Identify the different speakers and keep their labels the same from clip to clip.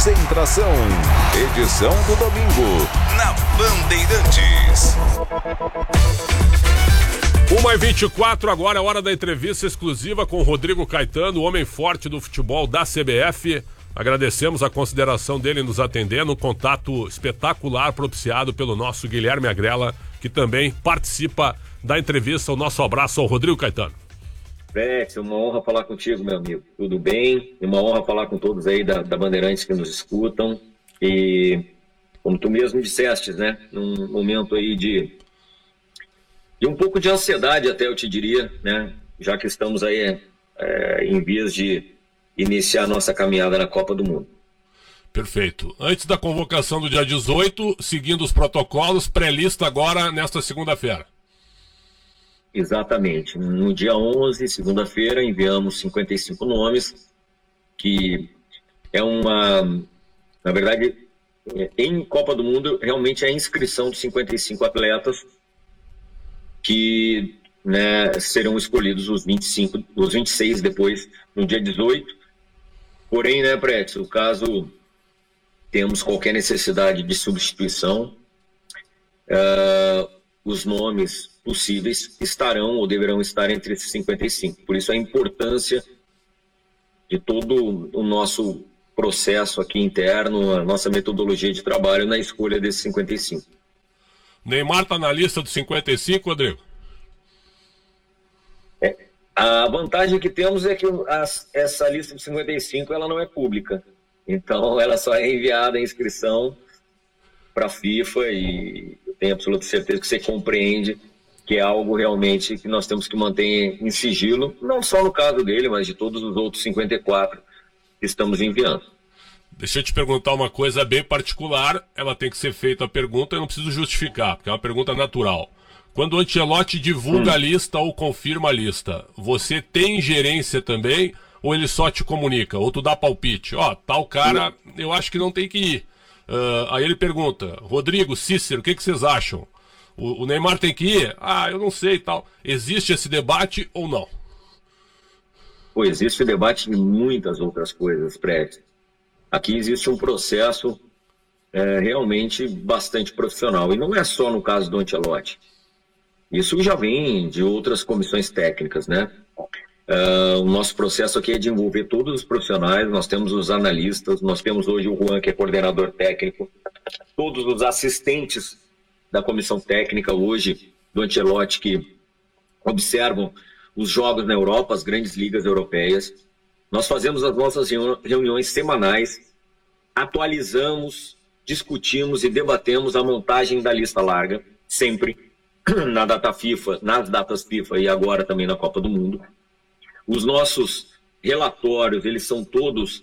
Speaker 1: Concentração. Edição do domingo, na Bandeirantes.
Speaker 2: 1h24, agora é hora da entrevista exclusiva com o Rodrigo Caetano, o homem forte do futebol da CBF. Agradecemos a consideração dele em nos atender no contato espetacular propiciado pelo nosso Guilherme Agrela, que também participa da entrevista. O nosso abraço ao Rodrigo Caetano.
Speaker 3: É uma honra falar contigo, meu amigo. Tudo bem? É uma honra falar com todos aí da Bandeirantes que nos escutam. E, como tu mesmo disseste, né? Num momento aí de um pouco de ansiedade, até eu te diria, né? Já que estamos aí em vias de iniciar nossa caminhada na Copa do Mundo.
Speaker 2: Perfeito. Antes da convocação do dia 18, seguindo os protocolos, pré-lista agora nesta segunda-feira.
Speaker 3: Exatamente. No dia 11, segunda-feira, enviamos 55 nomes, que é na verdade, em Copa do Mundo, realmente é a inscrição de 55 atletas que, né, serão escolhidos os 26 depois, no dia 18. Porém, né, Pretzel, caso temos qualquer necessidade de substituição, os nomes possíveis estarão ou deverão estar entre esses 55. Por isso a importância de todo o nosso processo aqui interno, a nossa metodologia de trabalho na escolha desses 55.
Speaker 2: Neymar está na lista dos 55, Rodrigo?
Speaker 3: A vantagem que temos é que essa lista de 55 ela não é pública. Então ela só é enviada em inscrição para a FIFA e eu tenho absoluta certeza que você compreende que é algo realmente que nós temos que manter em sigilo, não só no caso dele, mas de todos os outros 54 que estamos enviando.
Speaker 2: Deixa eu te perguntar uma coisa bem particular, ela tem que ser feita a pergunta, eu não preciso justificar, porque é uma pergunta natural. Quando o Ancelotti divulga a lista ou confirma a lista, você tem ingerência também ou ele só te comunica? Ou tu dá palpite? Tal cara, eu acho que não tem que ir. Aí ele pergunta, Rodrigo, Cícero, o que vocês acham? O Neymar tem que ir? Eu não sei e tal. Existe esse debate ou não?
Speaker 3: Existe debate de muitas outras coisas, Fred. Aqui existe um processo realmente bastante profissional. E não é só no caso do Ancelotti. Isso já vem de outras comissões técnicas, né? O nosso processo aqui é de envolver todos os profissionais, nós temos os analistas, nós temos hoje o Juan, que é coordenador técnico, todos os assistentes da comissão técnica hoje do Ancelotti que observam os jogos na Europa, as grandes ligas europeias. Nós fazemos as nossas reuniões semanais, atualizamos, discutimos e debatemos a montagem da lista larga, sempre nas datas FIFA e agora também na Copa do Mundo. Os nossos relatórios, eles são todos,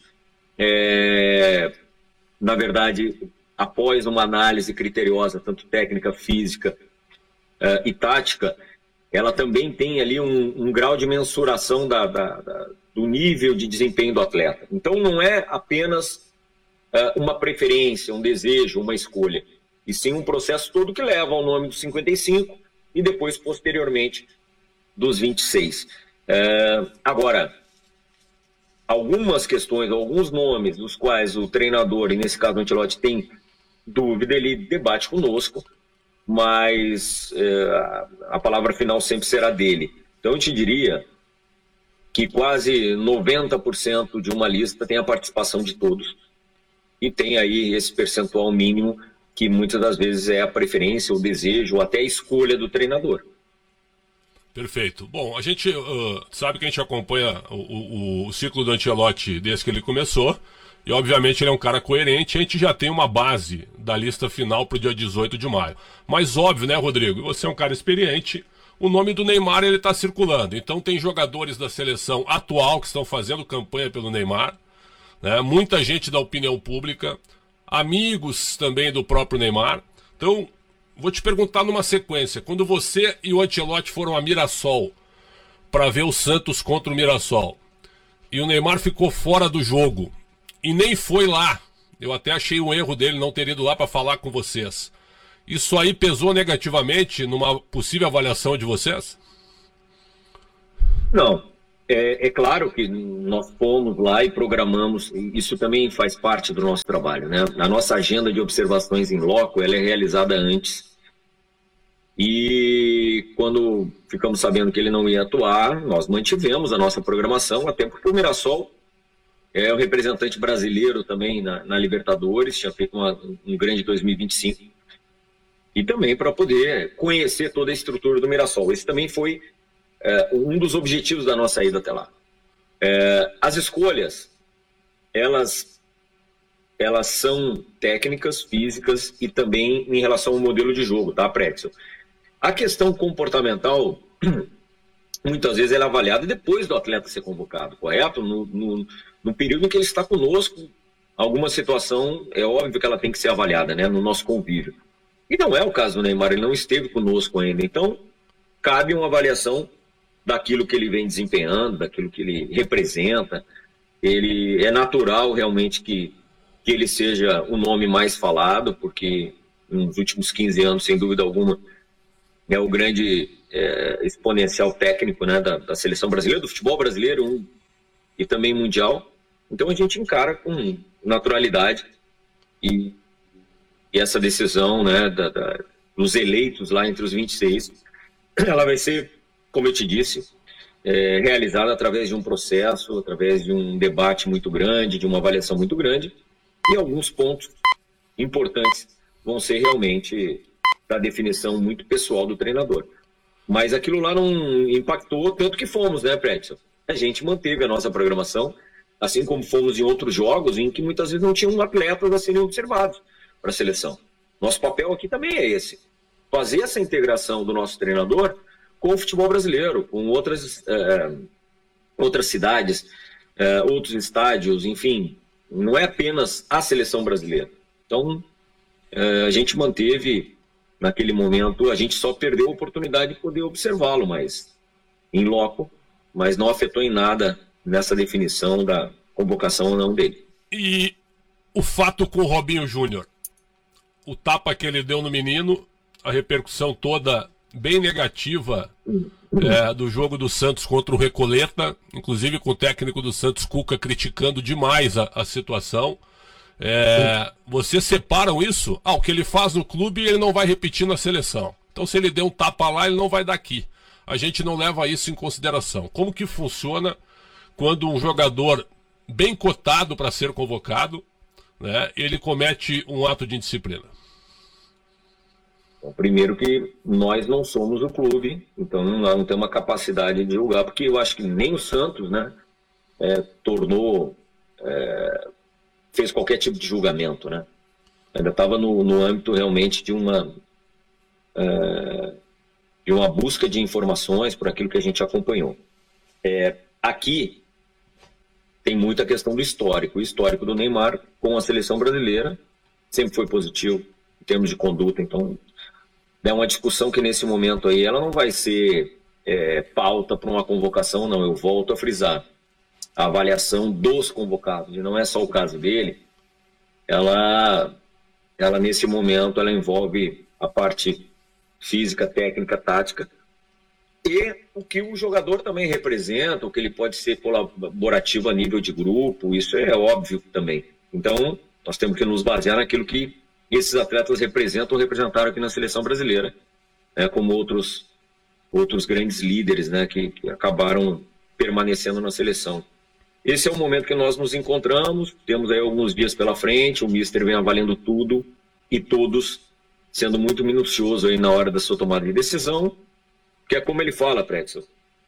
Speaker 3: na verdade, após uma análise criteriosa, tanto técnica, física e tática, ela também tem ali um grau de mensuração do nível de desempenho do atleta. Então não é apenas uma preferência, um desejo, uma escolha, e sim um processo todo que leva ao nome dos 55 e depois, posteriormente, dos 26. Agora, algumas questões, alguns nomes dos quais o treinador, e nesse caso o Ancelotti, tem dúvida, ele debate conosco, mas a palavra final sempre será dele. Então eu te diria que quase 90% de uma lista tem a participação de todos e tem aí esse percentual mínimo que muitas das vezes é a preferência, o desejo, ou até a escolha do treinador.
Speaker 2: Perfeito. Bom, a gente sabe que a gente acompanha o ciclo do Ancelotti desde que ele começou, e obviamente ele é um cara coerente, a gente já tem uma base da lista final para o dia 18 de maio. Mas óbvio, né, Rodrigo, você é um cara experiente, o nome do Neymar ele está circulando, então tem jogadores da seleção atual que estão fazendo campanha pelo Neymar, né, muita gente da opinião pública, amigos também do próprio Neymar. Então, vou te perguntar numa sequência, quando você e o Ancelotti foram a Mirassol para ver o Santos contra o Mirassol, e o Neymar ficou fora do jogo, e nem foi lá, eu até achei um erro dele não ter ido lá para falar com vocês, isso aí pesou negativamente numa possível avaliação de vocês?
Speaker 3: Não, É claro que nós fomos lá e programamos, isso também faz parte do nosso trabalho, né? A nossa agenda de observações em loco, ela é realizada antes, e quando ficamos sabendo que ele não ia atuar, nós mantivemos a nossa programação, até porque o Mirassol é o representante brasileiro também na Libertadores, tinha feito um grande 2025, e também para poder conhecer toda a estrutura do Mirassol. Esse também foi um dos objetivos da nossa ida até lá. As escolhas, elas são técnicas, físicas e também em relação ao modelo de jogo, tá, Pretzel? A questão comportamental, muitas vezes ela é avaliada depois do atleta ser convocado, correto? No período em que ele está conosco, alguma situação, é óbvio que ela tem que ser avaliada, né, no nosso convívio. E não é o caso do Neymar, ele não esteve conosco ainda. Então, cabe uma avaliação daquilo que ele vem desempenhando, daquilo que ele representa. Ele é natural realmente que ele seja o nome mais falado, porque nos últimos 15 anos, sem dúvida alguma, é o grande exponencial técnico, né, da seleção brasileira, do futebol brasileiro e também mundial. Então a gente encara com naturalidade e essa decisão, né, dos eleitos lá entre os 26, ela vai ser, como eu te disse, realizada através de um processo, através de um debate muito grande, de uma avaliação muito grande, e alguns pontos importantes vão ser realmente da definição muito pessoal do treinador. Mas aquilo lá não impactou tanto que fomos, né, Pretzel? A gente manteve a nossa programação, assim como fomos em outros jogos em que muitas vezes não tinham atletas a serem observados para a seleção. Nosso papel aqui também é esse, fazer essa integração do nosso treinador com o futebol brasileiro, com outras cidades, outros estádios, enfim, não é apenas a seleção brasileira. Então, a gente manteve, naquele momento, a gente só perdeu a oportunidade de poder observá-lo, mas em loco, mas não afetou em nada nessa definição da convocação ou não dele.
Speaker 2: E o fato com o Robinho Júnior, o tapa que ele deu no menino, a repercussão toda bem negativa do jogo do Santos contra o Recoleta, inclusive com o técnico do Santos, Cuca, criticando demais a situação. Vocês separam isso? O que ele faz no clube ele não vai repetir na seleção. Então se ele der um tapa lá, ele não vai dar aqui. A gente não leva isso em consideração. Como que funciona quando um jogador bem cotado para ser convocado, né, ele comete um ato de indisciplina?
Speaker 3: Primeiro que nós não somos o clube, então nós não temos uma capacidade de julgar, porque eu acho que nem o Santos, né, fez qualquer tipo de julgamento, né? Ainda estava no âmbito realmente de uma busca de informações por aquilo que a gente acompanhou. Aqui tem muita questão do histórico. O histórico do Neymar com a seleção brasileira sempre foi positivo em termos de conduta, então é uma discussão que nesse momento aí ela não vai ser pauta para uma convocação, não. Eu volto a frisar. A avaliação dos convocados, e não é só o caso dele, ela nesse momento ela envolve a parte física, técnica, tática e o que o jogador também representa, o que ele pode ser colaborativo a nível de grupo, isso é óbvio também. Então, nós temos que nos basear naquilo que esses atletas representaram aqui na seleção brasileira, né, como outros grandes líderes, né, que acabaram permanecendo na seleção. Esse é o momento que nós nos encontramos, temos aí alguns dias pela frente, o Mister vem avaliando tudo e todos sendo muito minucioso aí na hora da sua tomada de decisão, que é como ele fala, Pretzel.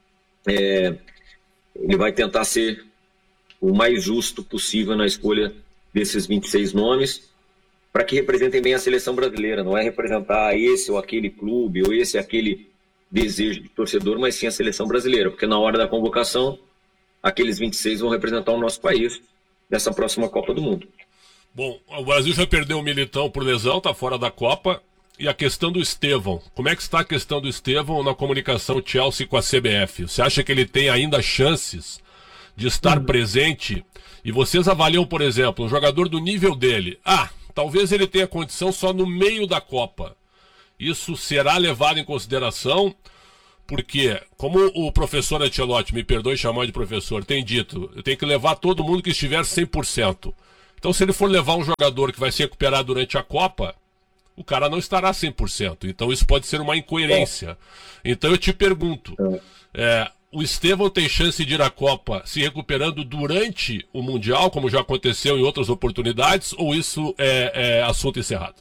Speaker 3: Ele vai tentar ser o mais justo possível na escolha desses 26 nomes, para que representem bem a seleção brasileira, não é representar esse ou aquele clube, ou esse ou aquele desejo de torcedor, mas sim a seleção brasileira, porque na hora da convocação, aqueles 26 vão representar o nosso país nessa próxima Copa do Mundo.
Speaker 2: Bom, o Brasil já perdeu o Militão por lesão, está fora da Copa. E a questão do Estevão, como é que está a questão do Estevão na comunicação Chelsea com a CBF? Você acha que ele tem ainda chances de estar presente? E vocês avaliam, por exemplo, um jogador do nível dele. Talvez ele tenha condição só no meio da Copa. Isso será levado em consideração Porque, como o professor Ancelotti, me perdoe chamar de professor, tem dito, eu tenho que levar todo mundo que estiver 100%. Então, se ele for levar um jogador que vai se recuperar durante a Copa, o cara não estará 100%. Então, isso pode ser uma incoerência. Então, eu te pergunto, o Estevão tem chance de ir à Copa se recuperando durante o Mundial, como já aconteceu em outras oportunidades, ou isso é assunto encerrado?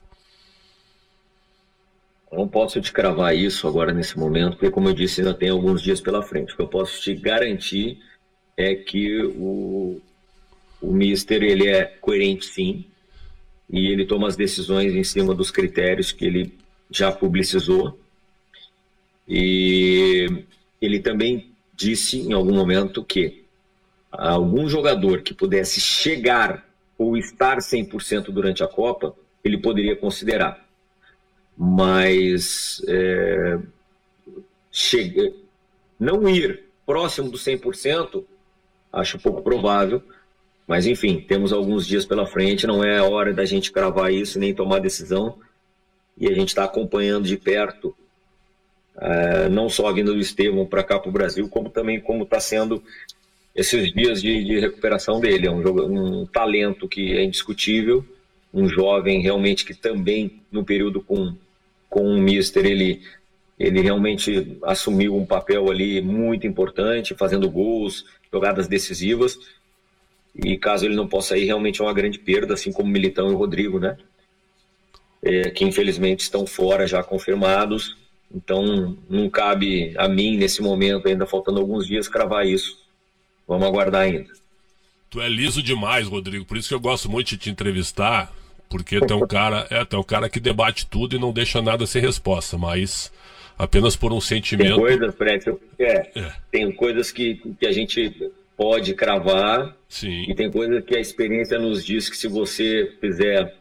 Speaker 3: Não posso te cravar isso agora nesse momento, porque, como eu disse, ainda tem alguns dias pela frente. O que eu posso te garantir é que o Mister, ele é coerente, sim, e ele toma as decisões em cima dos critérios que ele já publicizou. E ele também disse em algum momento que algum jogador que pudesse chegar ou estar 100% durante a Copa, ele poderia considerar. Mas não ir próximo do 100%, acho pouco provável. Mas, enfim, temos alguns dias pela frente, não é a hora da gente cravar isso, nem tomar decisão. E a gente está acompanhando de perto, não só a vinda do Estevão para cá para o Brasil, como também como está sendo esses dias de recuperação dele. É um talento que é indiscutível, um jovem realmente que também, no período com o Mister, ele realmente assumiu um papel ali muito importante, fazendo gols, jogadas decisivas. E caso ele não possa ir, realmente é uma grande perda, assim como o Militão e o Rodrigo, né? Que infelizmente estão fora, já confirmados. Então não cabe a mim, nesse momento, ainda faltando alguns dias, cravar isso. Vamos aguardar ainda.
Speaker 2: Tu é liso demais, Rodrigo, por isso que eu gosto muito de te entrevistar, porque tu é um cara que debate tudo e não deixa nada sem resposta, mas apenas por um sentimento...
Speaker 3: Tem coisas, Fred, tem coisas que a gente pode cravar.
Speaker 2: Sim.
Speaker 3: E tem coisas que a experiência nos diz que se você fizer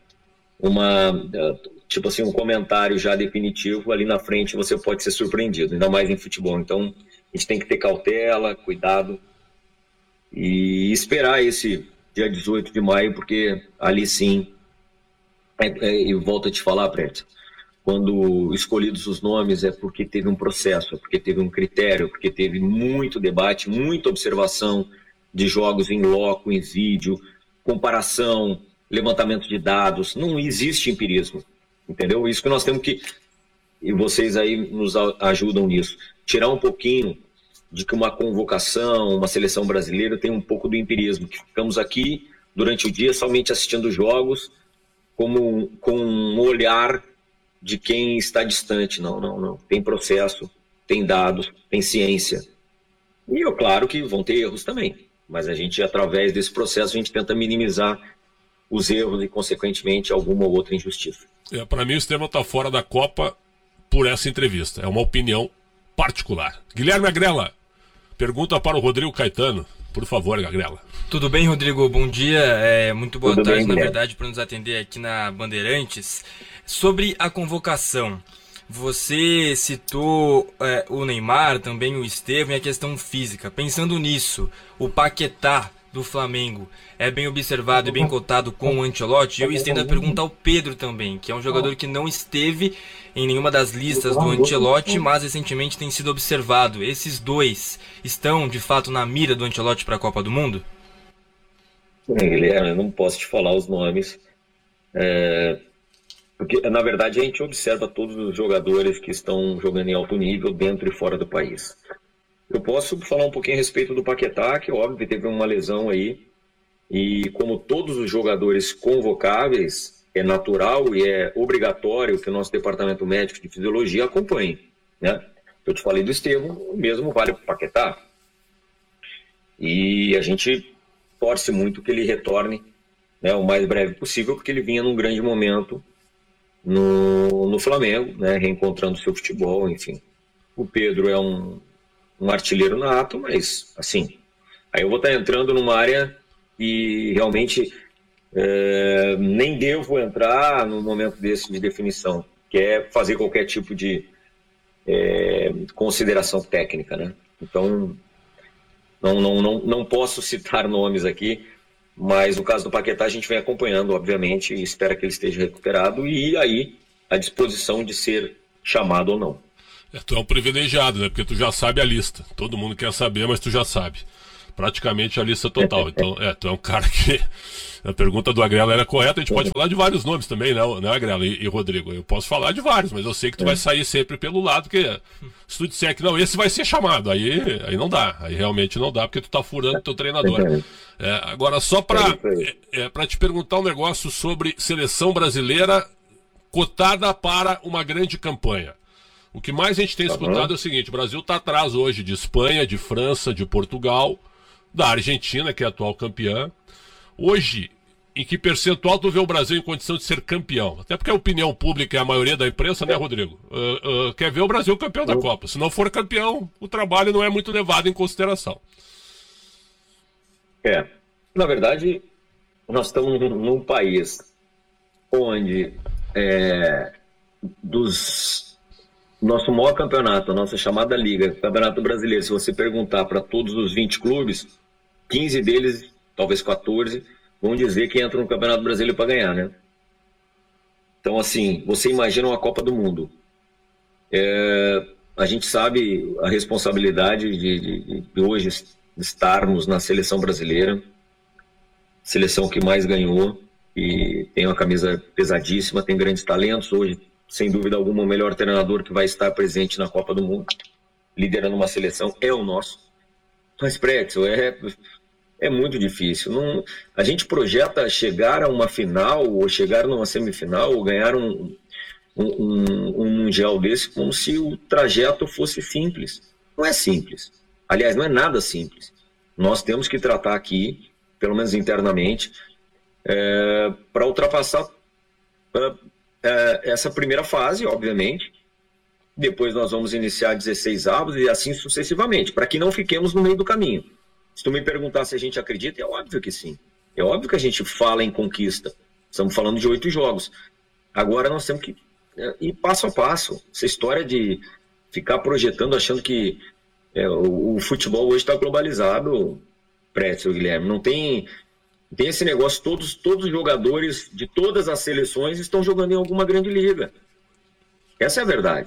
Speaker 3: um comentário já definitivo, ali na frente você pode ser surpreendido, ainda mais em futebol. Então a gente tem que ter cautela, cuidado e esperar esse dia 18 de maio, porque ali sim, eu volto a te falar, Preto, quando escolhidos os nomes é porque teve um processo, é porque teve um critério, porque teve muito debate, muita observação de jogos em loco, em vídeo, comparação, levantamento de dados. Não existe empirismo, entendeu? Isso que nós temos que, e vocês aí nos ajudam nisso, tirar um pouquinho de que uma convocação, uma seleção brasileira tem um pouco do empirismo, que ficamos aqui durante o dia somente assistindo jogos com um olhar de quem está distante. Não. Tem processo, tem dados, tem ciência. E claro que vão ter erros também, mas a gente, através desse processo, a gente tenta minimizar os erros e, consequentemente, alguma ou outra injustiça.
Speaker 2: Para mim, o Estevão está fora da Copa por essa entrevista. É uma opinião particular. Guilherme Agrela, pergunta para o Rodrigo Caetano. Por favor, Agrela.
Speaker 4: Tudo bem, Rodrigo? Bom dia. Muito boa
Speaker 3: Tudo
Speaker 4: tarde,
Speaker 3: bem,
Speaker 4: na verdade, para nos atender aqui na Bandeirantes. Sobre a convocação, você citou o Neymar, também o Estevão e a questão física. Pensando nisso, o Paquetá do Flamengo é bem observado e bem cotado com o Ancelotti. E eu estendo a pergunta ao Pedro também, que é um jogador que não esteve em nenhuma das listas do Ancelotti, mas recentemente tem sido observado. Esses dois estão, de fato, na mira do Ancelotti para a Copa do Mundo?
Speaker 3: Guilherme, eu não posso te falar os nomes, porque, na verdade, a gente observa todos os jogadores que estão jogando em alto nível dentro e fora do país. Eu posso falar um pouquinho a respeito do Paquetá, que, óbvio, teve uma lesão aí, e como todos os jogadores convocáveis, é natural e é obrigatório que o nosso departamento médico de fisiologia acompanhe, né? Eu te falei do Estevão, o mesmo vale para o Paquetá. E a gente torce muito que ele retorne, né, o mais breve possível, porque ele vinha num grande momento no Flamengo, né, reencontrando seu futebol, enfim. O Pedro é um artilheiro nato, mas, assim, aí eu vou estar entrando numa área que realmente nem devo entrar no momento desse de definição, que é fazer qualquer tipo de consideração técnica, né? Então, não posso citar nomes aqui, mas no caso do Paquetá a gente vem acompanhando, obviamente, e espera que ele esteja recuperado e aí à disposição de ser chamado ou não.
Speaker 2: Tu é um privilegiado, né? Porque tu já sabe a lista. Todo mundo quer saber, mas tu já sabe. Praticamente a lista total. Então, tu é um cara que... A pergunta do Agrela era correta. A gente pode falar de vários nomes também, né, Agrela e Rodrigo? Eu posso falar de vários, mas eu sei que tu vai sair sempre pelo lado, porque se tu disser que não, esse vai ser chamado, aí não dá. Aí realmente não dá, porque tu tá furando teu treinador. Agora, só pra te perguntar um negócio sobre seleção brasileira cotada para uma grande campanha. O que mais a gente tem escutado é o seguinte: o Brasil está atrás hoje de Espanha, de França, de Portugal, da Argentina, que é a atual campeã. Hoje, em que percentual tu vê o Brasil em condição de ser campeão? Até porque a opinião pública e a maioria da imprensa, né, Rodrigo? Quer ver o Brasil campeão da Copa. Se não for campeão, o trabalho não é muito levado em consideração.
Speaker 3: Na verdade, nós estamos num país onde nosso maior campeonato, a nossa chamada Liga, Campeonato Brasileiro, se você perguntar para todos os 20 clubes, 15 deles, talvez 14, vão dizer que entra no Campeonato Brasileiro para ganhar, né? Então, assim, você imagina uma Copa do Mundo. A gente sabe a responsabilidade de hoje estarmos na seleção brasileira, seleção que mais ganhou, e tem uma camisa pesadíssima, tem grandes talentos. Hoje, sem dúvida alguma, o melhor treinador que vai estar presente na Copa do Mundo, liderando uma seleção, é o nosso. Mas, Pretzel, é muito difícil. A gente projeta chegar a uma final, ou chegar numa semifinal, ou ganhar um Mundial desse como se o trajeto fosse simples. Não é simples. Aliás, não é nada simples. Nós temos que tratar aqui, pelo menos internamente, para ultrapassar essa primeira fase, obviamente. Depois nós vamos iniciar 16 avos e assim sucessivamente, para que não fiquemos no meio do caminho. Se tu me perguntar se a gente acredita, é óbvio que sim. É óbvio que a gente fala em conquista. Estamos falando de 8 jogos. Agora nós temos que ir passo a passo. Essa história de ficar projetando, achando que o futebol hoje está globalizado, Pretzel, Guilherme. Não tem esse negócio, todos os jogadores de todas as seleções estão jogando em alguma grande liga. Essa é a verdade.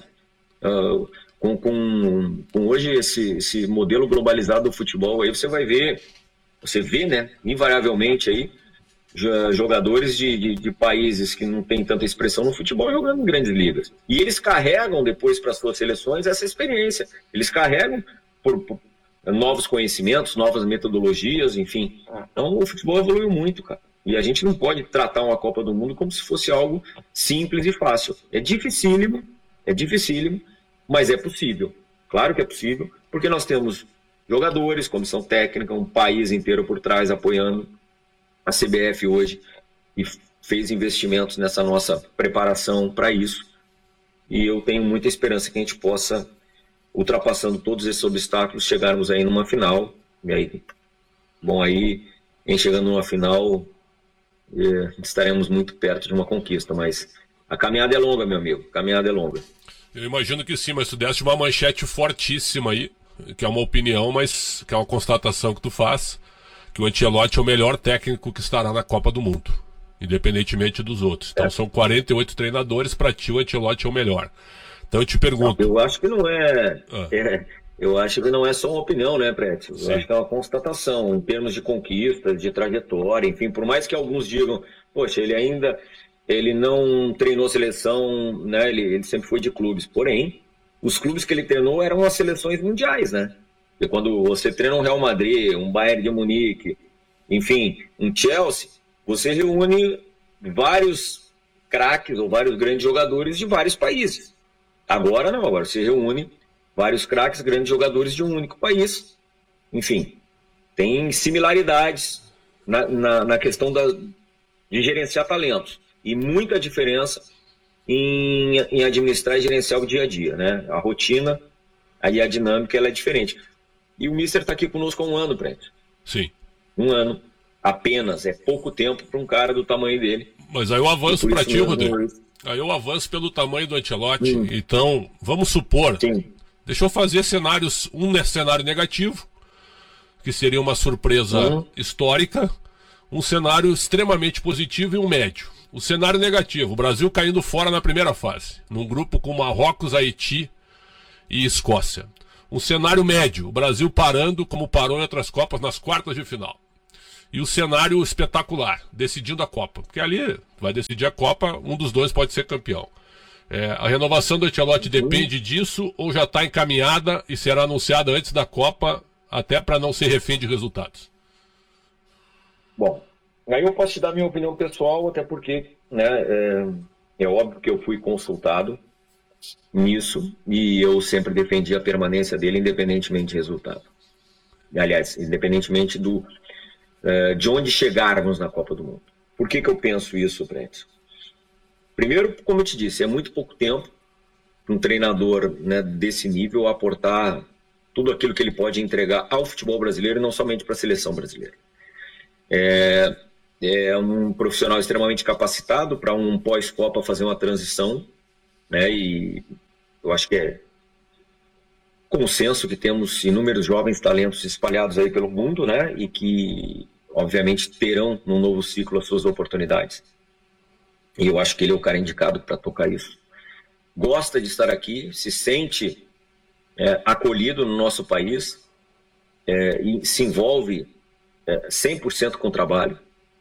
Speaker 3: Com hoje esse modelo globalizado do futebol, aí você vê, né, invariavelmente aí, jogadores de países que não tem tanta expressão no futebol jogando em grandes ligas. E eles carregam depois para as suas seleções essa experiência. Eles carregam por novos conhecimentos, novas metodologias, enfim. Então o futebol evoluiu muito, cara. E a gente não pode tratar uma Copa do Mundo como se fosse algo simples e fácil. É dificílimo, mas é possível. Claro que é possível, porque nós temos jogadores, comissão técnica, um país inteiro por trás apoiando. A CBF hoje e fez investimentos nessa nossa preparação para isso. E eu tenho muita esperança que a gente possa, ultrapassando todos esses obstáculos, chegarmos aí numa final. E aí, em chegando numa final, estaremos muito perto de uma conquista. Mas a caminhada é longa, meu amigo. A caminhada é longa.
Speaker 2: Eu imagino que sim, mas tu deste uma manchete fortíssima aí, que é uma opinião, mas que é uma constatação que tu faz, que o Ancelotti é o melhor técnico que estará na Copa do Mundo, independentemente dos outros. Então são 48 treinadores, para ti o Ancelotti é o melhor. Então eu te pergunto...
Speaker 3: Eu acho que não eu acho que não é só uma opinião, né, Pretzel? Eu acho que é uma constatação, em termos de conquistas, de trajetória, enfim, por mais que alguns digam, poxa, ele não treinou seleção, né? Ele sempre foi de clubes. Porém, os clubes que ele treinou eram as seleções mundiais, né? E quando você treina um Real Madrid, um Bayern de Munique, enfim, um Chelsea, você reúne vários craques ou vários grandes jogadores de vários países. Agora não, agora você reúne vários craques, grandes jogadores de um único país. Enfim, tem similaridades na questão de gerenciar talentos. E muita diferença em administrar e gerenciar o dia a dia, né? A rotina, aí a dinâmica, ela é diferente. E o Mister está aqui conosco há um ano, Brent.
Speaker 2: Sim.
Speaker 3: Um ano. Apenas. É pouco tempo para um cara do tamanho dele.
Speaker 2: Mas aí eu avanço para ti, Rodrigo. Aí eu avanço pelo tamanho do Ancelotti. Então, vamos supor...
Speaker 3: Sim.
Speaker 2: Deixa eu fazer cenários. Um cenário negativo, que seria uma surpresa histórica. Um cenário extremamente positivo e um médio. O cenário negativo, o Brasil caindo fora na primeira fase. Num grupo com Marrocos, Haiti e Escócia. Um cenário médio, o Brasil parando como parou em outras Copas nas quartas de final. E o cenário espetacular, decidindo a Copa. Porque ali vai decidir a Copa, um dos dois pode ser campeão. A renovação do Ancelotti depende disso ou já está encaminhada e será anunciada antes da Copa, até para não ser refém de resultados?
Speaker 3: Bom, aí eu posso te dar minha opinião pessoal, até porque, né, é óbvio que eu fui consultado nisso e eu sempre defendi a permanência dele independentemente do resultado. Aliás, independentemente de onde chegarmos na Copa do Mundo. Por que eu penso isso, Brent? Primeiro, como eu te disse, é muito pouco tempo para um treinador, né, desse nível aportar tudo aquilo que ele pode entregar ao futebol brasileiro e não somente para a seleção brasileira. É um profissional extremamente capacitado para um pós-Copa fazer uma transição, né, e eu acho que é consenso que temos inúmeros jovens talentos espalhados aí pelo mundo, né, e que obviamente terão num novo ciclo as suas oportunidades. E eu acho que ele é o cara indicado para tocar isso. Gosta de estar aqui, se sente acolhido no nosso país, e se envolve 100% com o trabalho.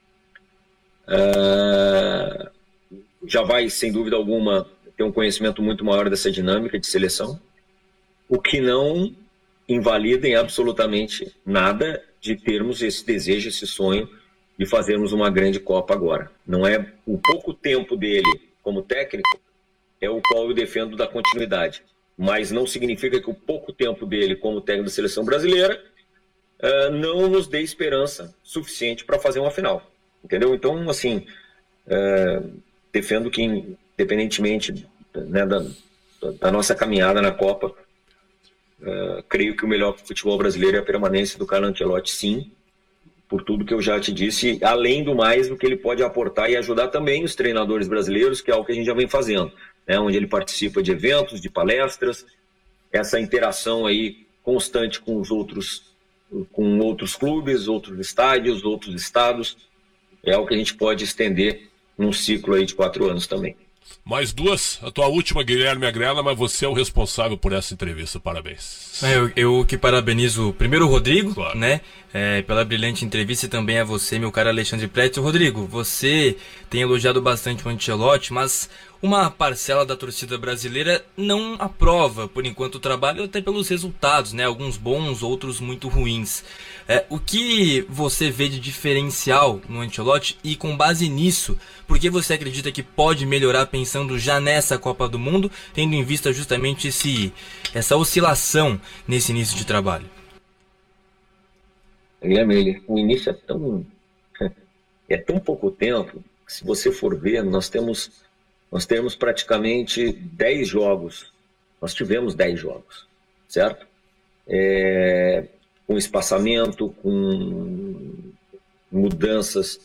Speaker 3: Já vai, sem dúvida alguma, ter um conhecimento muito maior dessa dinâmica de seleção, o que não invalida em absolutamente nada de termos esse desejo, esse sonho de fazermos uma grande Copa agora. Não é o pouco tempo dele como técnico é o qual eu defendo da continuidade, mas não significa que o pouco tempo dele como técnico da seleção brasileira não nos dê esperança suficiente para fazer uma final, entendeu? Então, assim, defendo que, independentemente, né, da nossa caminhada na Copa, creio que o melhor futebol brasileiro é a permanência do Carlo Ancelotti, sim, por tudo que eu já te disse, além do mais do que ele pode aportar e ajudar também os treinadores brasileiros, que é algo que a gente já vem fazendo, né, onde ele participa de eventos, de palestras, essa interação aí constante com outros clubes, outros estádios, outros estados, é algo que a gente pode estender num ciclo aí de 4 anos também.
Speaker 2: Mais duas, a tua última, Guilherme Agrela, mas você é o responsável por essa entrevista, parabéns.
Speaker 4: Eu que parabenizo primeiro o Rodrigo,
Speaker 2: claro,
Speaker 4: né, pela brilhante entrevista, e também a você, meu caro Alexandre Pretzel. Rodrigo, você tem elogiado bastante o Ancelotti, mas uma parcela da torcida brasileira não aprova, por enquanto, o trabalho, até pelos resultados, né, alguns bons, outros muito ruins. O que você vê de diferencial no Ancelotti e, com base nisso, por que você acredita que pode melhorar pensando já nessa Copa do Mundo, tendo em vista justamente essa oscilação nesse início de trabalho?
Speaker 3: Guilherme, o início é tão pouco tempo que, se você for ver, nós temos praticamente 10 jogos. Nós tivemos 10 jogos, certo? Com espaçamento, com mudanças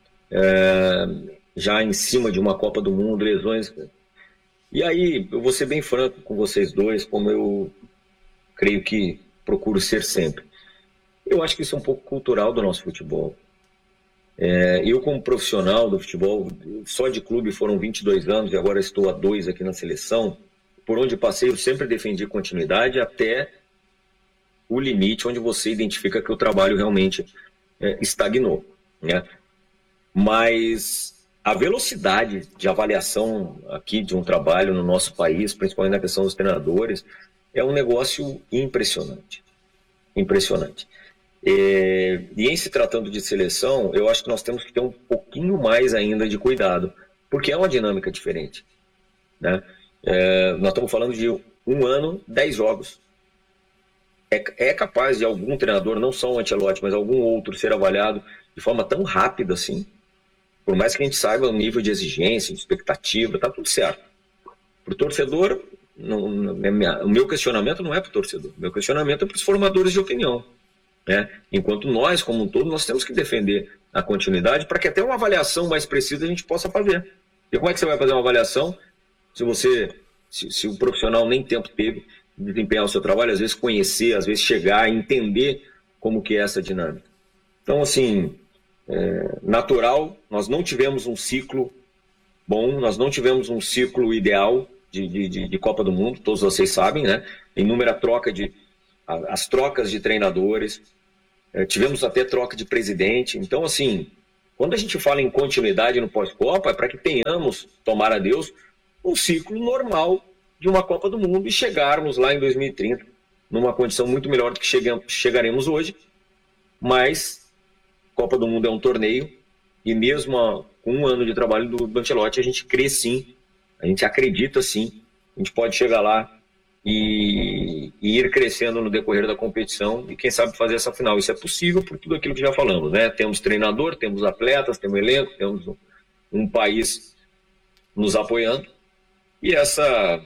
Speaker 3: já em cima de uma Copa do Mundo, lesões. E aí, eu vou ser bem franco com vocês dois, como eu creio que procuro ser sempre. Eu acho que isso é um pouco cultural do nosso futebol. Eu, como profissional do futebol, só de clube foram 22 anos e agora estou há 2 aqui na seleção. Por onde passei, eu sempre defendi continuidade até o limite onde você identifica que o trabalho realmente estagnou, né? Mas a velocidade de avaliação aqui de um trabalho no nosso país, principalmente na questão dos treinadores, é um negócio impressionante. Impressionante. E em se tratando de seleção, eu acho que nós temos que ter um pouquinho mais ainda de cuidado, porque é uma dinâmica diferente, né? Nós estamos falando de 1 ano, 10 jogos. É capaz de algum treinador, não só o Ancelotti, mas algum outro, ser avaliado de forma tão rápida assim? Por mais que a gente saiba o nível de exigência, de expectativa, tá tudo certo. Para o torcedor, o meu questionamento não é para o torcedor, o meu questionamento é para os formadores de opinião, né? Enquanto nós, como um todo, nós temos que defender a continuidade para que até uma avaliação mais precisa a gente possa fazer. E como é que você vai fazer uma avaliação se o profissional nem tempo teve de desempenhar o seu trabalho, às vezes conhecer, às vezes chegar, entender como que é essa dinâmica? Então, assim, natural, nós não tivemos um ciclo bom, nós não tivemos um ciclo ideal, de Copa do Mundo, todos vocês sabem, né? Inúmera as trocas de treinadores, tivemos até troca de presidente. Então, assim, quando a gente fala em continuidade no pós-Copa, é para que tenhamos, tomara a Deus, um ciclo normal de uma Copa do Mundo e chegarmos lá em 2030 numa condição muito melhor do que chegaremos hoje. Mas Copa do Mundo é um torneio e mesmo com um ano de trabalho do Ancelotti, a gente crê sim, a gente acredita sim, a gente pode chegar lá e ir crescendo no decorrer da competição e quem sabe fazer essa final. Isso é possível por tudo aquilo que já falamos, né? Temos treinador, temos atletas, temos elenco, temos um país nos apoiando e essa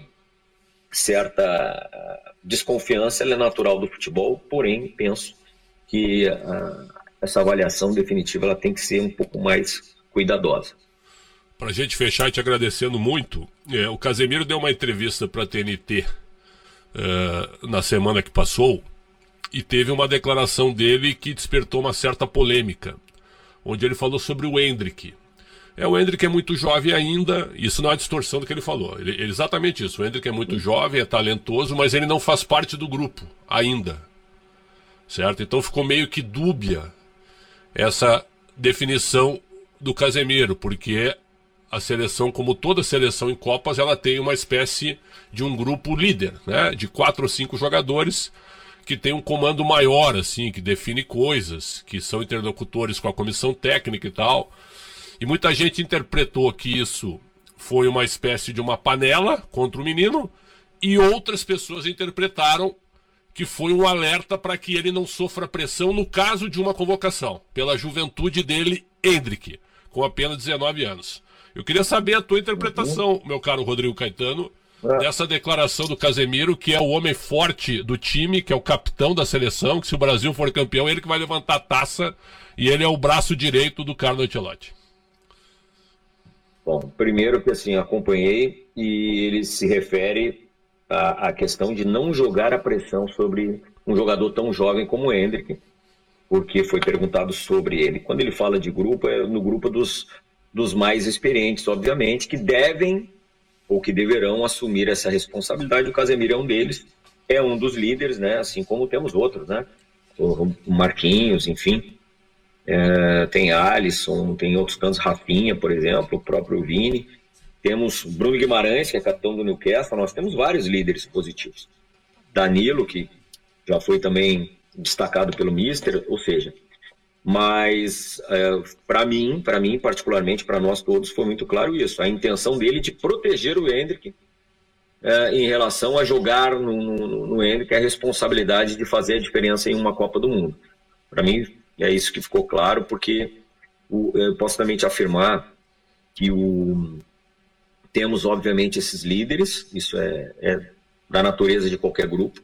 Speaker 3: certa desconfiança ela é natural do futebol, porém penso que essa avaliação definitiva ela tem que ser um pouco mais cuidadosa.
Speaker 2: Para a gente fechar, te agradecendo muito, o Casemiro deu uma entrevista para a TNT na semana que passou e teve uma declaração dele que despertou uma certa polêmica, onde ele falou sobre o Endrick. O Endrick é muito jovem ainda, isso não é distorção do que ele falou, exatamente isso, o Endrick é muito jovem, é talentoso, mas ele não faz parte do grupo ainda, certo? Então ficou meio que dúbia essa definição do Casemiro, porque a seleção, como toda seleção em Copas, ela tem uma espécie de um grupo líder, né? De 4 ou 5 jogadores que tem um comando maior, assim, que define coisas, que são interlocutores com a comissão técnica e tal. E muita gente interpretou que isso foi uma espécie de uma panela contra o menino, e outras pessoas interpretaram que foi um alerta para que ele não sofra pressão no caso de uma convocação, pela juventude dele, Endrick, com apenas 19 anos. Eu queria saber a tua interpretação, meu caro Rodrigo Caetano, dessa declaração do Casemiro, que é o homem forte do time, que é o capitão da seleção, que se o Brasil for campeão, ele que vai levantar a taça, e ele é o braço direito do Carlo Ancelotti.
Speaker 3: Bom, primeiro que assim, acompanhei, e ele se refere à questão de não jogar a pressão sobre um jogador tão jovem como o Endrick, porque foi perguntado sobre ele. Quando ele fala de grupo, é no grupo dos mais experientes, obviamente, que devem ou que deverão assumir essa responsabilidade. O Casemiro é um deles, é um dos líderes, né? Assim como temos outros, né? O Marquinhos, enfim. Tem Alisson, tem outros tantos, Rafinha, por exemplo, o próprio Vini. Temos Bruno Guimarães, que é capitão do Newcastle. Nós temos vários líderes positivos. Danilo, que já foi também destacado pelo Mister, ou seja, mas para mim, particularmente, para nós todos, foi muito claro isso, a intenção dele de proteger o Endrick em relação a jogar no Endrick a responsabilidade de fazer a diferença em uma Copa do Mundo. Para mim, é isso que ficou claro, porque eu posso também te afirmar que temos, obviamente, esses líderes, isso é da natureza de qualquer grupo,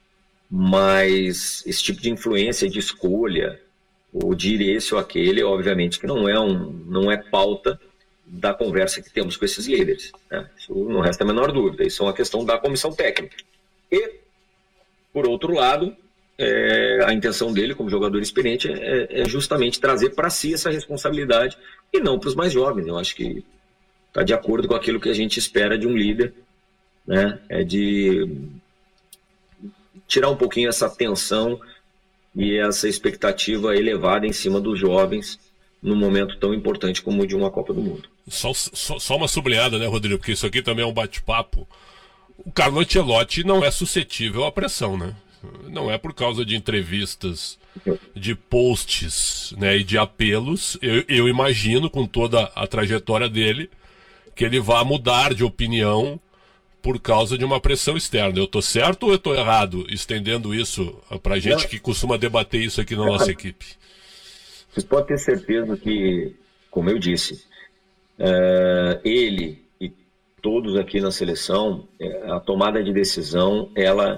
Speaker 3: mas esse tipo de influência, de escolha, ou de ir esse ou aquele, obviamente que não é pauta da conversa que temos com esses líderes, né? Isso não resta a menor dúvida, isso é uma questão da comissão técnica. E, por outro lado, a intenção dele, como jogador experiente, é justamente trazer para si essa responsabilidade e não para os mais jovens. Eu acho que está de acordo com aquilo que a gente espera de um líder, né? É de tirar um pouquinho essa tensão e essa expectativa elevada em cima dos jovens num momento tão importante como o de uma Copa do Mundo.
Speaker 2: Só uma sublinhada, né, Rodrigo? Porque isso aqui também é um bate-papo. O Carlo Ancelotti não é suscetível à pressão, né? Não é por causa de entrevistas, de posts, né, e de apelos. Eu imagino, com toda a trajetória dele, que ele vá mudar de opinião por causa de uma pressão externa. Eu estou certo ou eu estou errado, estendendo isso para a gente que costuma debater isso aqui na nossa equipe?
Speaker 3: Vocês podem ter certeza que, como eu disse, ele e todos aqui na seleção, a tomada de decisão, ela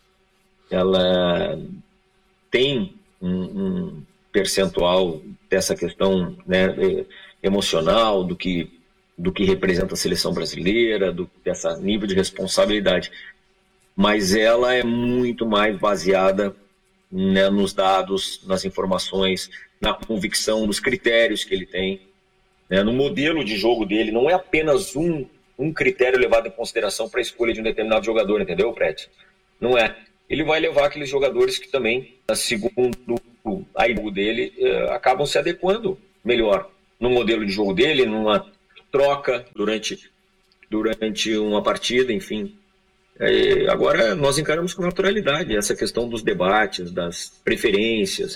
Speaker 3: tem um percentual dessa questão, né, emocional, do que representa a seleção brasileira, dessa nível de responsabilidade, mas ela é muito mais baseada, né, nos dados, nas informações, na convicção, nos critérios que ele tem, né, no modelo de jogo dele. Não é apenas um um critério levado em consideração para a escolha de um determinado jogador, entendeu, Prete? Não é. Ele vai levar aqueles jogadores que também, segundo a ideia dele, acabam se adequando melhor no modelo de jogo dele, numa troca durante uma partida, enfim. Agora nós encaramos com naturalidade essa questão dos debates, das preferências,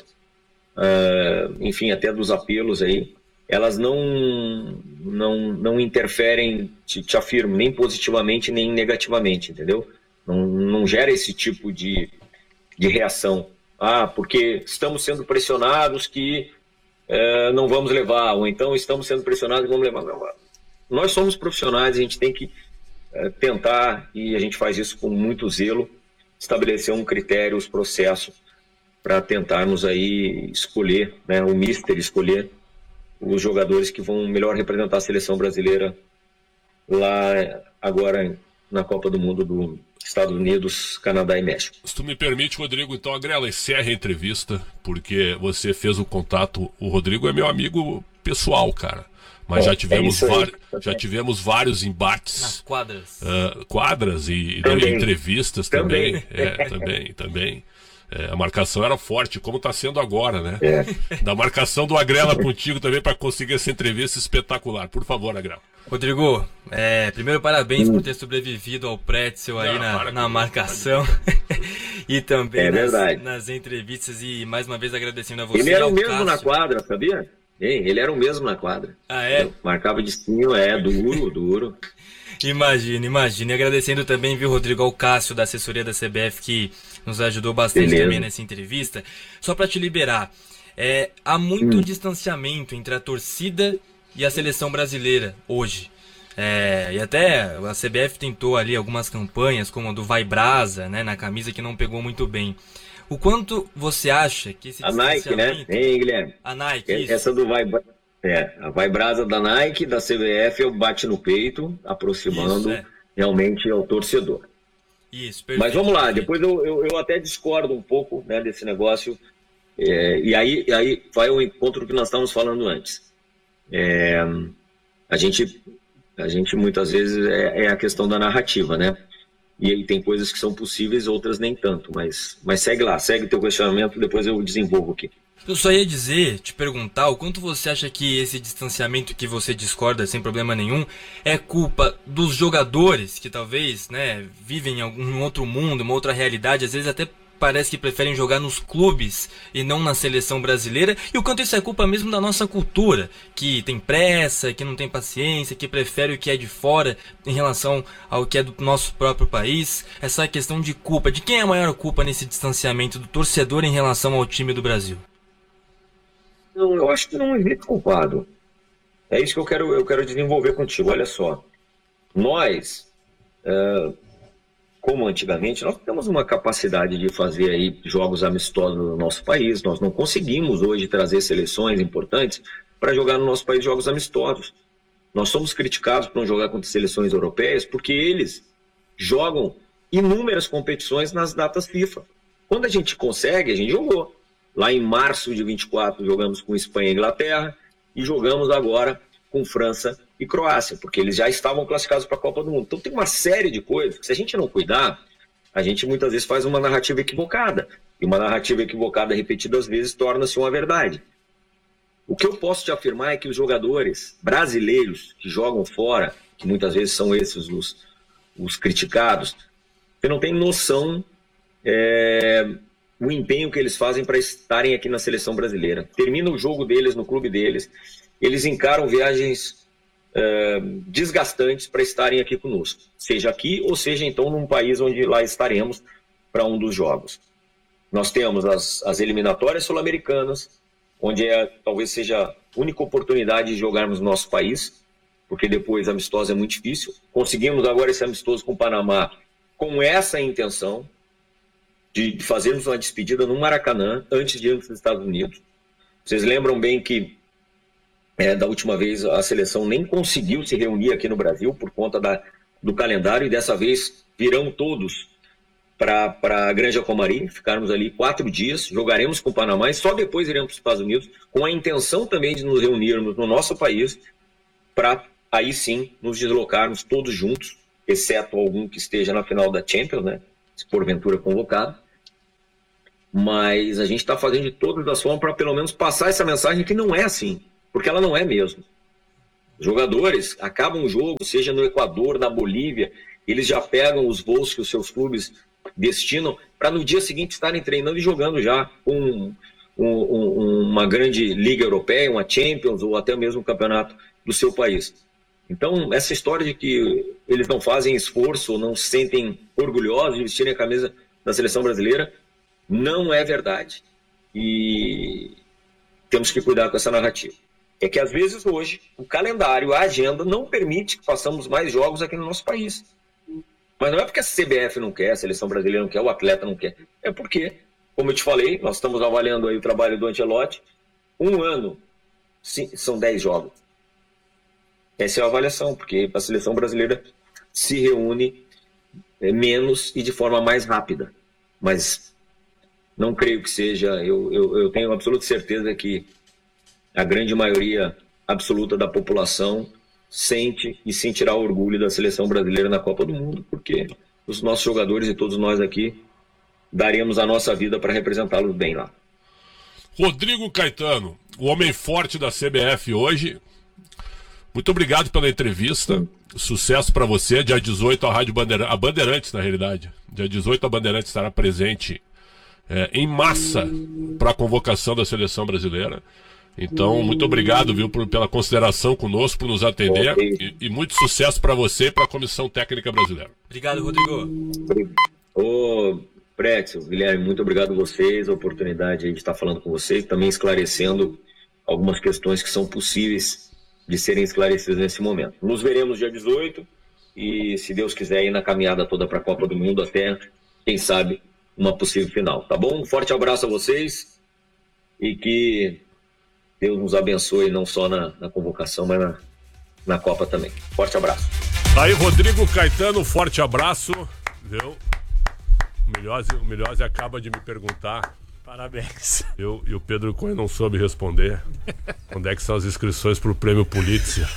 Speaker 3: enfim, até dos apelos aí. Elas não interferem, te afirmo, nem positivamente nem negativamente, entendeu? Não gera esse tipo de reação. Porque estamos sendo pressionados que não vamos levar, ou então estamos sendo pressionados que vamos levar. Não, nós somos profissionais, a gente tem que tentar, e a gente faz isso com muito zelo, estabelecer um critério, os processos, para tentarmos aí escolher, né, o mister escolher os jogadores que vão melhor representar a seleção brasileira lá agora na Copa do Mundo dos Estados Unidos, Canadá e México.
Speaker 2: Se tu me permite, Rodrigo, então, Agrela, encerre a entrevista, porque você fez o contato. O Rodrigo é meu amigo pessoal, cara. Mas já tivemos vários embates.
Speaker 4: Nas quadras.
Speaker 2: Quadras e entrevistas também. Também. A marcação era forte, como está sendo agora, né? Da marcação do Agrela contigo também para conseguir essa entrevista espetacular. Por favor, Agrela.
Speaker 4: Rodrigo, primeiro parabéns por ter sobrevivido ao Pretzel aí na marcação e também nas entrevistas, e mais uma vez agradecendo a você.
Speaker 3: Ele era o mesmo na quadra, sabia? Ele era o mesmo na quadra. Marcava distinho, duro.
Speaker 4: Imagina. E agradecendo também, viu, Rodrigo, ao Cássio da assessoria da CBF, que nos ajudou bastante também nessa entrevista. Só para te liberar, há muito distanciamento entre a torcida e a seleção brasileira hoje. E até a CBF tentou ali algumas campanhas, como a do Vai Brasa, né, na camisa, que não pegou muito bem. O quanto você acha que esse
Speaker 3: distanciamento... A Nike, né? Hein, Guilherme?
Speaker 4: A Nike, isso.
Speaker 3: Essa do a Vai Brasa da Nike, da CBF, eu bate no peito, aproximando realmente ao torcedor.
Speaker 4: Isso, perfeito.
Speaker 3: Mas vamos lá, depois eu até discordo um pouco, né, desse negócio, e aí vai ao encontro do que nós estávamos falando antes. A gente muitas vezes é a questão da narrativa, né? E aí tem coisas que são possíveis, outras nem tanto, mas segue lá, segue o teu questionamento, depois eu desenvolvo aqui.
Speaker 4: Eu só ia te perguntar, o quanto você acha que esse distanciamento que você discorda sem problema nenhum é culpa dos jogadores que talvez, né, vivem em algum outro mundo, uma outra realidade, às vezes até parece que preferem jogar nos clubes e não na seleção brasileira, e o quanto isso é culpa mesmo da nossa cultura, que tem pressa, que não tem paciência, que prefere o que é de fora em relação ao que é do nosso próprio país. Essa questão de culpa, de quem é a maior culpa nesse distanciamento do torcedor em relação ao time do Brasil?
Speaker 3: Não, eu acho que não existe culpado. É isso que eu quero desenvolver contigo. Olha só, nós, como antigamente, nós temos uma capacidade de fazer aí jogos amistosos no nosso país. Nós não conseguimos hoje trazer seleções importantes para jogar no nosso país jogos amistosos. Nós somos criticados por não jogar contra seleções europeias porque eles jogam inúmeras competições nas datas FIFA. Quando a gente consegue, a gente jogou. Lá em março de 24 jogamos com Espanha e Inglaterra e jogamos agora com França e Croácia, porque eles já estavam classificados para a Copa do Mundo. Então tem uma série de coisas que, se a gente não cuidar, a gente muitas vezes faz uma narrativa equivocada. E uma narrativa equivocada repetidas vezes torna-se uma verdade. O que eu posso te afirmar é que os jogadores brasileiros que jogam fora, que muitas vezes são esses os criticados, você não tem noção o empenho que eles fazem para estarem aqui na seleção brasileira. Termina o jogo deles no clube deles, eles encaram viagens desgastantes para estarem aqui conosco, seja aqui ou seja então num país onde lá estaremos para um dos jogos. Nós temos as eliminatórias sul-americanas, onde talvez seja a única oportunidade de jogarmos no nosso país, porque depois amistoso é muito difícil. Conseguimos agora esse amistoso com o Panamá com essa intenção de fazermos uma despedida no Maracanã antes de irmos para os Estados Unidos. Vocês lembram bem que da última vez a seleção nem conseguiu se reunir aqui no Brasil por conta do calendário, e dessa vez virão todos para a Granja Comari, ficarmos ali 4 dias, jogaremos com o Panamá e só depois iremos para os Estados Unidos, com a intenção também de nos reunirmos no nosso país para aí sim nos deslocarmos todos juntos, exceto algum que esteja na final da Champions, né? Se porventura convocado. Mas a gente está fazendo de todas as formas para pelo menos passar essa mensagem que não é assim, porque ela não é mesmo. Os jogadores acabam o jogo, seja no Equador, na Bolívia, eles já pegam os voos que os seus clubes destinam para no dia seguinte estarem treinando e jogando já com uma grande liga europeia, uma Champions ou até mesmo um campeonato do seu país. Então, essa história de que eles não fazem esforço ou não se sentem orgulhosos de vestirem a camisa da seleção brasileira não é verdade. E temos que cuidar com essa narrativa. É que às vezes hoje o calendário, a agenda não permite que façamos mais jogos aqui no nosso país. Mas não é porque a CBF não quer, a seleção brasileira não quer, o atleta não quer. É porque, como eu te falei, nós estamos avaliando aí o trabalho do Ancelotti. Um ano, são 10 jogos. Essa é a avaliação, porque a seleção brasileira se reúne menos e de forma mais rápida. Mas não creio que seja, eu tenho absoluta certeza que a grande maioria absoluta da população sente e sentirá orgulho da seleção brasileira na Copa do Mundo, porque os nossos jogadores e todos nós aqui daremos a nossa vida para representá-los bem lá.
Speaker 2: Rodrigo Caetano, o homem forte da CBF hoje. Muito obrigado pela entrevista. Sucesso para você. Dia 18 a Rádio Bandeirantes, a Bandeirantes na realidade. Dia 18 a Bandeirantes estará presente em massa para a convocação da seleção brasileira. Então, muito obrigado, viu, pela consideração conosco, por nos atender. E muito sucesso para você e para a Comissão Técnica Brasileira.
Speaker 4: Obrigado, Rodrigo.
Speaker 3: Ô, Pretzel, Guilherme, muito obrigado a vocês, a oportunidade de estar falando com vocês, também esclarecendo algumas questões que são possíveis de serem esclarecidas nesse momento. Nos veremos dia 18 e, se Deus quiser, ir na caminhada toda para a Copa do Mundo até, quem sabe, uma possível final. Tá bom? Um forte abraço a vocês e que Deus nos abençoe não só na convocação, mas na Copa também. Forte abraço.
Speaker 2: Aí, Rodrigo Caetano, forte abraço. Viu? O Milhose acaba de me perguntar.
Speaker 5: Parabéns.
Speaker 2: E o Pedro Cunha não soube responder. Onde é que são as inscrições para o Prêmio Pulitzer?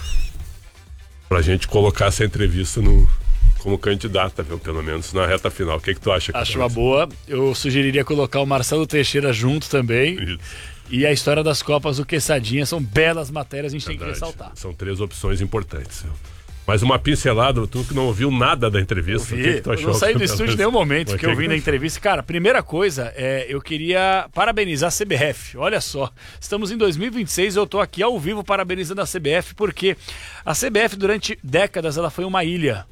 Speaker 2: Pra gente colocar essa entrevista como candidata, viu? Pelo menos na reta final. O que tu acha?
Speaker 5: Acho uma boa. Eu sugeriria colocar o Marcelo Teixeira junto também.
Speaker 2: Isso.
Speaker 5: E a história das Copas do Quesadinha. São belas matérias, a gente tem que ressaltar.
Speaker 2: São 3 opções importantes. Viu? Mas uma pincelada, tu que não ouviu nada da entrevista. O que tu achou?
Speaker 5: Eu não saí do estúdio em nenhum momento que eu vi na entrevista. Cara, primeira coisa, eu queria parabenizar a CBF. Olha só, estamos em 2026 e eu tô aqui ao vivo parabenizando a CBF porque a CBF durante décadas ela foi uma ilha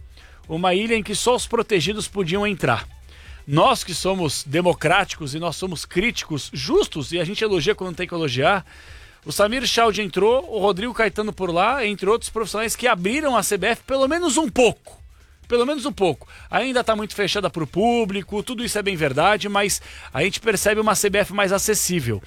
Speaker 5: em que só os protegidos podiam entrar. Nós que somos democráticos e nós somos críticos justos, e a gente elogia quando tem que elogiar, o Samir Chaldi entrou, o Rodrigo Caetano por lá, entre outros profissionais que abriram a CBF pelo menos um pouco. Pelo menos um pouco. Ainda está muito fechada para o público, tudo isso é bem verdade, mas a gente percebe uma CBF mais acessível.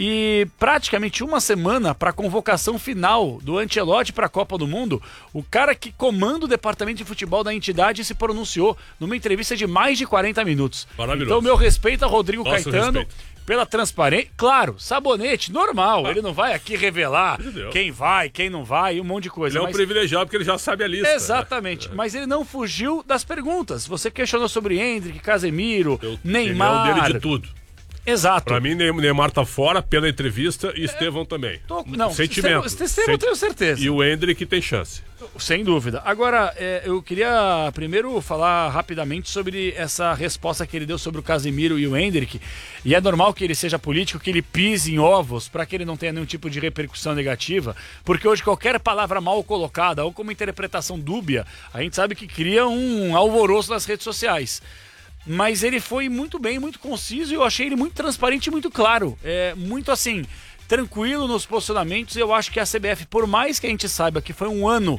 Speaker 5: E praticamente uma semana para a convocação final do Ancelotti para a Copa do Mundo, o cara que comanda o departamento de futebol da entidade se pronunciou numa entrevista de mais de 40 minutos.
Speaker 2: Maravilhoso.
Speaker 5: Então, meu respeito a Rodrigo
Speaker 2: Nosso
Speaker 5: Caetano.
Speaker 2: respeito.
Speaker 5: Pela transparência, claro, sabonete, normal, ele não vai aqui revelar quem vai, quem não vai, um monte de coisa.
Speaker 2: Ele é um privilegiado porque ele já sabe a lista.
Speaker 5: Exatamente, mas ele não fugiu das perguntas. Você questionou sobre Endrick, Casemiro, Neymar.
Speaker 2: Ele é o dele de tudo.
Speaker 5: Exato.
Speaker 2: Pra mim, Neymar tá fora pela entrevista e Estevão também.
Speaker 5: Não,
Speaker 2: sentimento.
Speaker 5: Estevão eu tenho certeza.
Speaker 2: E o Endrick tem chance.
Speaker 5: Sem dúvida. Agora, eu queria primeiro falar rapidamente sobre essa resposta que ele deu sobre o Casemiro e o Endrick. E é normal que ele seja político, que ele pise em ovos para que ele não tenha nenhum tipo de repercussão negativa, porque hoje qualquer palavra mal colocada ou com uma interpretação dúbia, a gente sabe que cria um alvoroço nas redes sociais. Mas ele foi muito bem, muito conciso e eu achei ele muito transparente e muito claro. Muito assim, tranquilo nos posicionamentos. Eu acho que a CBF, por mais que a gente saiba que foi um ano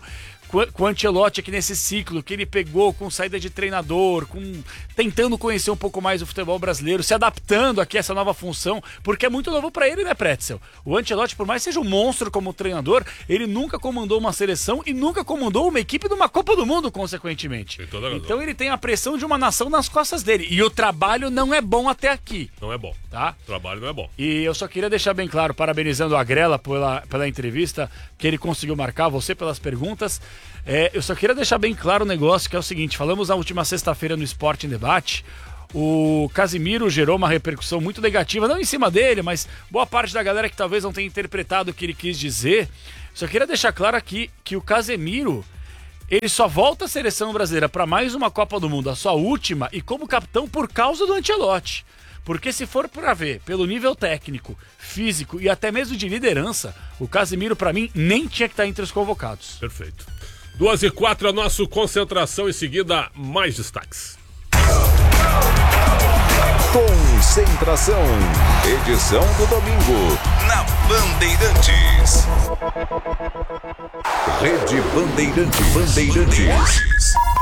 Speaker 5: com o Ancelotti aqui nesse ciclo que ele pegou com saída de treinador, tentando conhecer um pouco mais o futebol brasileiro, se adaptando aqui a essa nova função, porque é muito novo para ele, né, Pretzel? O Ancelotti, por mais que seja um monstro como treinador, ele nunca comandou uma seleção e nunca comandou uma equipe de uma Copa do Mundo, consequentemente. Então ele tem a pressão de uma nação nas costas dele. E o trabalho não é bom até aqui.
Speaker 2: Não é bom.
Speaker 5: Tá?
Speaker 2: O trabalho não é bom.
Speaker 5: E eu só queria deixar bem claro, parabenizando a Grela pela entrevista que ele conseguiu marcar, você pelas perguntas. Eu só queria deixar bem claro o negócio, que é o seguinte: falamos na última sexta-feira no Esporte em Debate. O Casimiro gerou uma repercussão muito negativa, não em cima dele, mas boa parte da galera que talvez não tenha interpretado o que ele quis dizer. Só queria deixar claro aqui que o Casemiro, ele só volta à seleção brasileira para mais uma Copa do Mundo, a sua última, e como capitão por causa do Ancelotti. Porque se for para ver pelo nível técnico, físico e até mesmo de liderança, o Casemiro, para mim, nem tinha que estar entre os convocados.
Speaker 2: Perfeito. 2h04, a nossa concentração, em seguida, mais destaques.
Speaker 1: Concentração, edição do domingo, na Bandeirantes. Rede Bandeirantes.